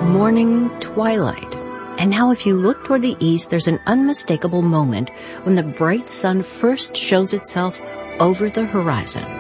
morning, twilight. And now if you look toward the east, there's an unmistakable moment when the bright sun first shows itself over the horizon.